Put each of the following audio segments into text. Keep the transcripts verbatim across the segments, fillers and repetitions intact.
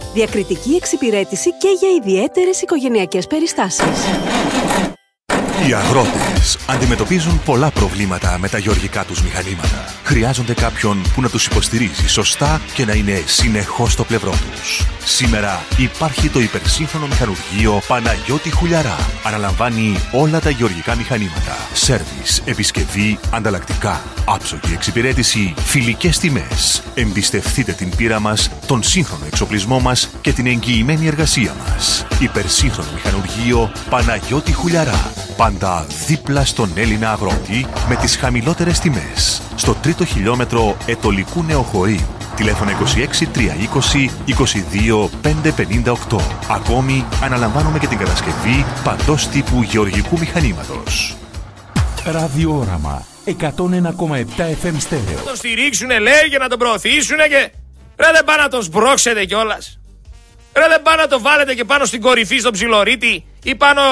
Διακριτική εξυπηρέτηση και για ιδιαίτερες οικογενειακές περιστάσεις. Οι αγρότες αντιμετωπίζουν πολλά προβλήματα με τα γεωργικά τους μηχανήματα. Χρειάζονται κάποιον που να τους υποστηρίζει σωστά και να είναι συνεχώς στο πλευρό τους. Σήμερα υπάρχει το υπερσύγχρονο μηχανουργείο Παναγιώτη Χουλιαρά. Αναλαμβάνει όλα τα γεωργικά μηχανήματα. Σέρβις, επισκευή, ανταλλακτικά, άψογη εξυπηρέτηση, φιλικές τιμές. Εμπιστευτείτε την πείρα μας, τον σύγχρονο εξοπλισμό μας και την εγγυημένη εργασία μας. Υπερσύγχρονο μηχανουργείο Παναγιώτη Χουλιαρά. Πάντα δίπλα στον Έλληνα αγρότη με τις χαμηλότερες τιμές. Στο τρίτο χιλιόμετρο Ετωλικού Νεοχωρίου. Τηλέφωνο είκοσι έξι τριακόσια είκοσι είκοσι δύο πεντακόσια πενήντα οκτώ. Ακόμη αναλαμβάνουμε και την κατασκευή παντός τύπου γεωργικού μηχανήματος. Ραδιόραμα εκατόν ένα κόμμα επτά εφ εμ στέρεο. Να τον στηρίξουνε, λέει, και να τον προωθήσουνε και... Ρε, δεν πάνε να τον σμπρώξετε κιόλας. Ρε, δεν πάνε να το βάλετε και πάνω στην κορυφή, στον ψιλορίτη ή πάνω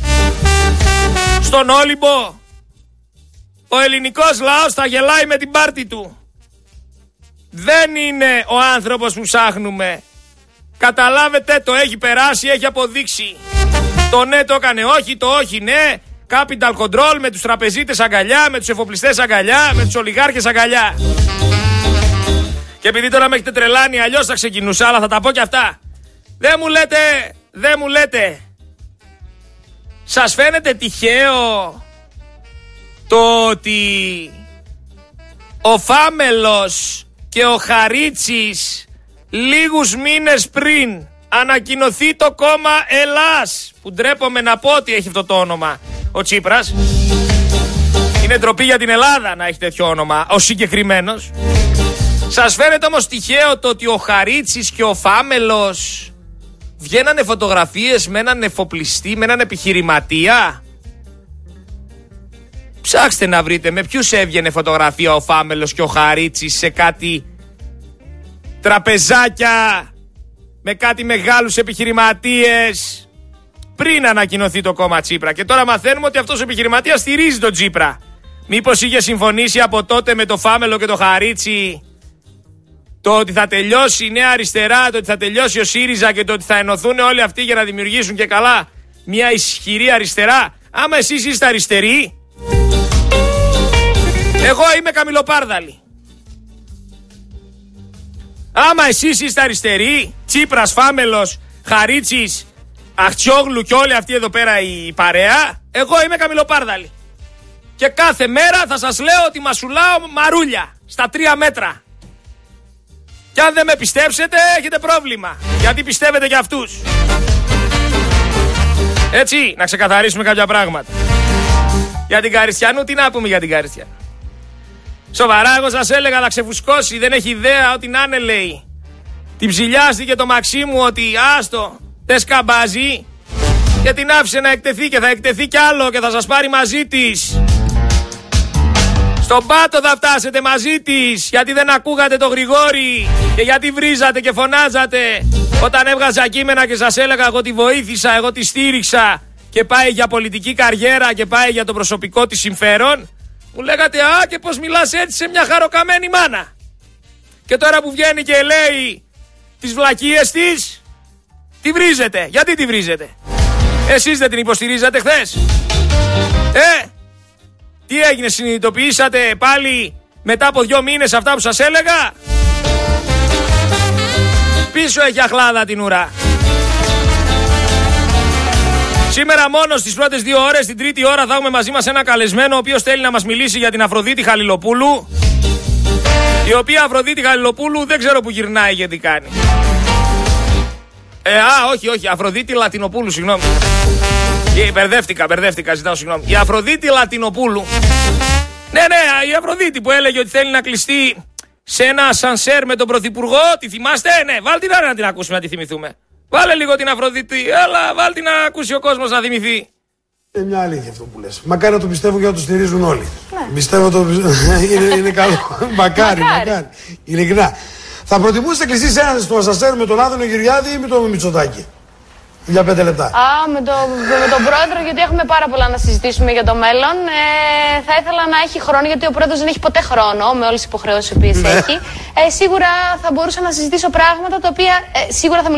στον Όλυμπο. Ο ελληνικός λαός θα γελάει με την πάρτη του. Δεν είναι ο άνθρωπος που ψάχνουμε. Καταλάβετε, το έχει περάσει, έχει αποδείξει. Το ναι το έκανε όχι, το όχι ναι. Capital control, με τους τραπεζίτες αγκαλιά, με τους εφοπλιστές αγκαλιά, με τους ολιγάρχες αγκαλιά. Και επειδή τώρα με έχετε τρελάνει, αλλιώς θα ξεκινούσα, αλλά θα τα πω και αυτά. Δεν μου λέτε, δεν μου λέτε. Σας φαίνεται τυχαίο το ότι ο Φάμελος και ο Χαρίτσης λίγους μήνες πριν ανακοινωθεί το κόμμα Ελλάς, που ντρέπομαι να πω ότι έχει αυτό το όνομα ο Τσίπρας. Είναι ντροπή για την Ελλάδα να έχει τέτοιο όνομα ο συγκεκριμένος. Σας φαίνεται όμως τυχαίο το ότι ο Χαρίτσης και ο Φάμελος βγαίνανε φωτογραφίες με έναν εφοπλιστή, με έναν επιχειρηματία? Ψάξτε να βρείτε με ποιους έβγαινε φωτογραφία ο Φάμελος και ο Χαρίτσης σε κάτι τραπεζάκια, με κάτι μεγάλους επιχειρηματίες πριν ανακοινωθεί το κόμμα Τσίπρα. Και τώρα μαθαίνουμε ότι αυτός ο επιχειρηματίας στηρίζει τον Τσίπρα. Μήπως είχε συμφωνήσει από τότε με το Φάμελο και το Χαρίτσι το ότι θα τελειώσει η Νέα Αριστερά, το ότι θα τελειώσει ο ΣΥΡΙΖΑ και το ότι θα ενωθούν όλοι αυτοί για να δημιουργήσουν και καλά μια ισχυρή αριστερά? Άμα εσείς είστε αριστεροί, εγώ είμαι καμιλοπάρδαλη. Άμα εσείς είστε αριστεροί, Τσίπρας, Φάμελος, Χαρίτσης, Αχτσιόγλου και όλοι αυτοί εδώ πέρα η παρέα, εγώ είμαι καμιλοπάρδαλη. Και κάθε μέρα θα σας λέω ότι μασουλάω μαρούλια στα τρία μέτρα. Και αν δεν με πιστέψετε, έχετε πρόβλημα. Γιατί πιστεύετε και αυτούς. Έτσι, να ξεκαθαρίσουμε κάποια πράγματα. Για την Καριστιανού, τι να πούμε για την Καριστιανού? Σοβαρά, εγώ σας έλεγα να ξεφουσκώσει, δεν έχει ιδέα, ό,τι να είναι λέει. Την ψηλιάστηκε το Μαξίμου ότι άστο, δεν σκαμπάζει, και την άφησε να εκτεθεί και θα εκτεθεί κι άλλο και θα σας πάρει μαζί της. Στον πάτο θα φτάσετε μαζί της, γιατί δεν ακούγατε το Γρηγόρη και γιατί βρίζατε και φωνάζατε όταν έβγαζα κείμενα και σας έλεγα εγώ τη βοήθησα, εγώ τη στήριξα και πάει για πολιτική καριέρα και πάει για το προσωπικό της συμφέρον. Μου λέγατε α, και πως μιλάς έτσι σε μια χαροκαμένη μάνα. Και τώρα που βγαίνει και λέει τις βλακίες της, τη βρίζετε. Γιατί τη βρίζετε? Εσείς δεν την υποστηρίζατε χθες? Ε, τι έγινε, συνειδητοποιήσατε πάλι μετά από δυο μήνες αυτά που σας έλεγα? Πίσω έχει αχλάδα την ουρά. Σήμερα μόνο στις πρώτες δύο ώρες, την τρίτη ώρα θα έχουμε μαζί μας ένα καλεσμένο ο οποίος θέλει να μας μιλήσει για την Αφροδίτη Χαλιλοπούλου, η οποία Αφροδίτη Χαλιλοπούλου δεν ξέρω που γυρνάει και τι κάνει. Ε, α, όχι, όχι, Αφροδίτη Λατινοπούλου, συγγνώμη. Ε, μπερδεύτηκα, μπερδεύτηκα, ζητάω συγγνώμη. Η Αφροδίτη Λατινοπούλου. Ναι, ναι, η Αφροδίτη που έλεγε ότι θέλει να κλειστεί σε ένα σανσέρ με τον Πρωθυπουργό, τη θυμάστε? Ναι, βάλτε την άρα να την ακούσουμε, να τη θυμηθούμε. Βάλε λίγο την Αφροδίτη, έλα, βάλτε την να ακούσει ο κόσμος να θυμηθεί. Είναι μια αλήθεια αυτό που λες. Μακάρι να το πιστεύω και να το στηρίζουν όλοι. Ναι. Πιστεύω το είναι, είναι καλό. Μακάρι, μακάρι. Ειλικρινά. Θα προτιμούσατε κλειστεί σε ένα στο ασανσέρ με τον Άδωνο Γεωργιάδη ή με τον Μητσοτάκη? Για πέντε λεπτά. Α, με, το, με τον πρόεδρο, γιατί έχουμε πάρα πολλά να συζητήσουμε για το μέλλον. Ε, θα ήθελα να έχει χρόνο, γιατί ο πρόεδρος δεν έχει ποτέ χρόνο με όλες τις υποχρεώσεις που έχει. Ε, σίγουρα θα μπορούσα να συζητήσω πράγματα τα οποία ε, σίγουρα θα